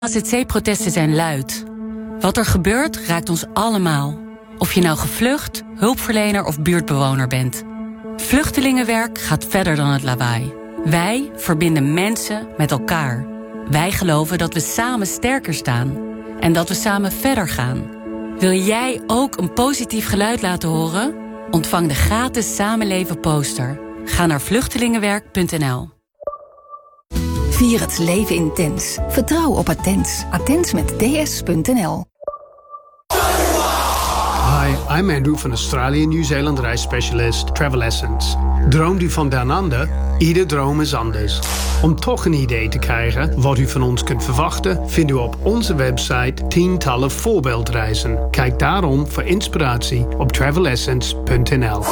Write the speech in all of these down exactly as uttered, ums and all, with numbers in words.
A Z C-protesten zijn luid. Wat er gebeurt, raakt ons allemaal. Of je nou gevlucht, hulpverlener of buurtbewoner bent. Vluchtelingenwerk gaat verder dan het lawaai. Wij verbinden mensen met elkaar. Wij geloven dat we samen sterker staan. En dat we samen verder gaan. Wil jij ook een positief geluid laten horen? Ontvang de gratis Samenleven poster. Ga naar vluchtelingenwerk punt n l. Vier het leven intens. Vertrouw op Attens. Attens met d s punt n l. Hi, I'm Andrew van Australië Nieuw-Zeeland reisspecialist Travel Essence. Droomt u van down under? Ieder droom is anders. Om toch een idee te krijgen wat u van ons kunt verwachten, vindt u op onze website tientallen voorbeeldreizen. Kijk daarom voor inspiratie op travel essence punt n l.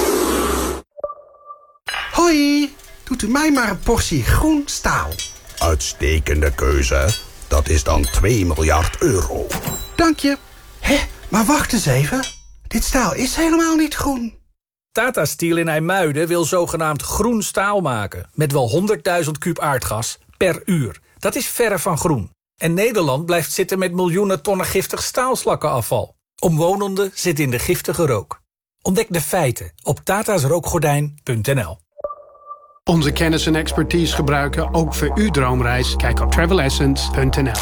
Hoi, doet u mij maar een portie groen staal. Uitstekende keuze. Dat is dan twee miljard euro. Dank je. Hé, maar wacht eens even. Dit staal is helemaal niet groen. Tata Steel in IJmuiden wil zogenaamd groen staal maken. Met wel honderdduizend kuub aardgas per uur. Dat is verre van groen. En Nederland blijft zitten met miljoenen tonnen giftig staalslakkenafval. Omwonenden zitten in de giftige rook. Ontdek de feiten op tatas rookgordijn punt n l. Onze kennis en expertise gebruiken ook voor uw droomreis. Kijk op travel essence punt n l.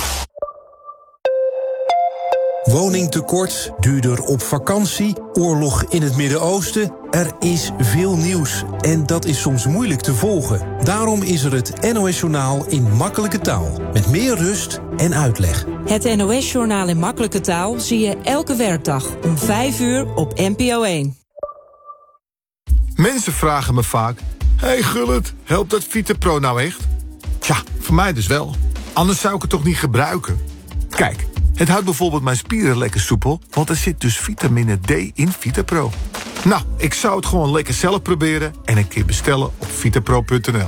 Woningtekort, duurder op vakantie, oorlog in het Midden-Oosten. Er is veel nieuws en dat is soms moeilijk te volgen. Daarom is er het N O S-journaal in makkelijke taal. Met meer rust en uitleg. Het N O S-journaal in makkelijke taal zie je elke werkdag om vijf uur op N P O één. Mensen vragen me vaak: hey Gullit, helpt dat VitaPro nou echt? Tja, voor mij dus wel. Anders zou ik het toch niet gebruiken? Kijk, het houdt bijvoorbeeld mijn spieren lekker soepel, want er zit dus vitamine D in VitaPro. Nou, ik zou het gewoon lekker zelf proberen en een keer bestellen op vitapro punt n l.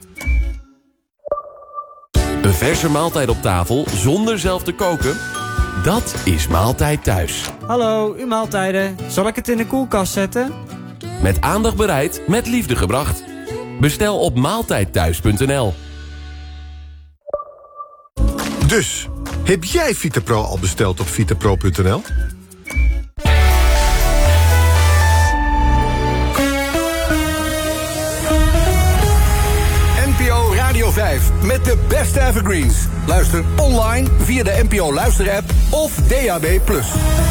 Een verse maaltijd op tafel zonder zelf te koken? Dat is Maaltijd Thuis. Hallo, uw maaltijden. Zal ik het in de koelkast zetten? Met aandacht bereid, met liefde gebracht. Bestel op maaltijd thuis punt n l. Dus, heb jij VitaPro al besteld op vitapro punt n l? N P O Radio vijf met de beste evergreens. Luister online via de N P O Luister-app of D A B plus.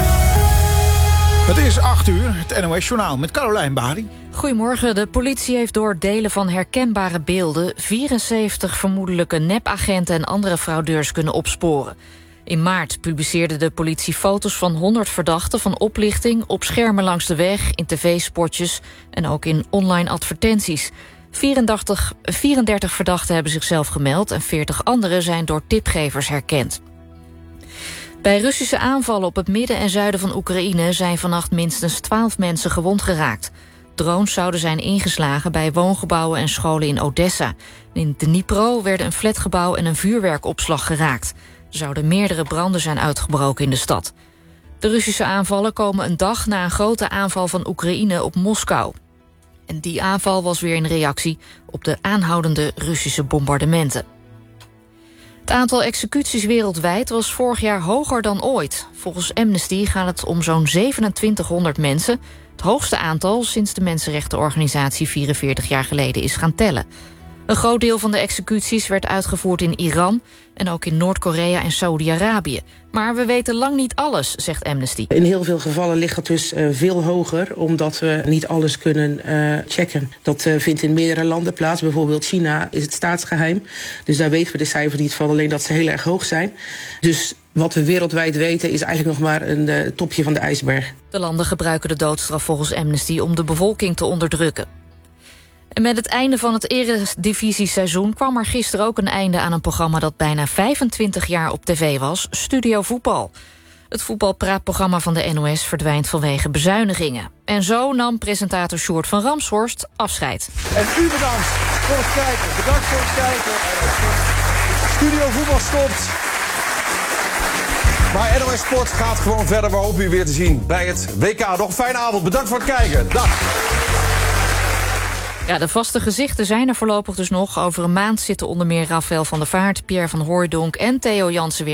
Het is acht uur, het N O S-journaal met Carolijn Bari. Goedemorgen, de politie heeft door delen van herkenbare beelden vierenzeventig vermoedelijke nepagenten en andere fraudeurs kunnen opsporen. In maart publiceerde de politie foto's van honderd verdachten van oplichting op schermen langs de weg, in tv-spotjes en ook in online advertenties. vierendertig, vierendertig verdachten hebben zichzelf gemeld en veertig anderen zijn door tipgevers herkend. Bij Russische aanvallen op het midden en zuiden van Oekraïne zijn vannacht minstens twaalf mensen gewond geraakt. Drones zouden zijn ingeslagen bij woongebouwen en scholen in Odessa. In Dnipro werden een flatgebouw en een vuurwerkopslag geraakt. Er zouden meerdere branden zijn uitgebroken in de stad. De Russische aanvallen komen een dag na een grote aanval van Oekraïne op Moskou. En die aanval was weer een reactie op de aanhoudende Russische bombardementen. Het aantal executies wereldwijd was vorig jaar hoger dan ooit. Volgens Amnesty gaat het om zo'n zevenentwintighonderd mensen. Het hoogste aantal sinds de mensenrechtenorganisatie vierenveertig jaar geleden is gaan tellen. Een groot deel van de executies werd uitgevoerd in Iran en ook in Noord-Korea en Saoedi-Arabië. Maar we weten lang niet alles, zegt Amnesty. In heel veel gevallen ligt het dus uh, veel hoger, omdat we niet alles kunnen uh, checken. Dat uh, vindt in meerdere landen plaats. Bijvoorbeeld China is het staatsgeheim. Dus daar weten we de cijfers niet van, alleen dat ze heel erg hoog zijn. Dus wat we wereldwijd weten is eigenlijk nog maar een uh, topje van de ijsberg. De landen gebruiken de doodstraf volgens Amnesty om de bevolking te onderdrukken. En met het einde van het Eredivisie-seizoen kwam er gisteren ook een einde aan een programma dat bijna vijfentwintig jaar op tv was, Studio Voetbal. Het voetbalpraatprogramma van de N O S verdwijnt vanwege bezuinigingen. En zo nam presentator Sjoerd van Ramshorst afscheid. En u bedankt voor het kijken. Bedankt voor het kijken. Studio Voetbal stopt. Maar N O S Sport gaat gewoon verder. We hopen u weer te zien bij het W K. Nog een fijne avond. Bedankt voor het kijken. Dag. Ja, de vaste gezichten zijn er voorlopig dus nog. Over een maand zitten onder meer Rafael van der Vaart, Pierre van Hooijdonk en Theo Jansen weer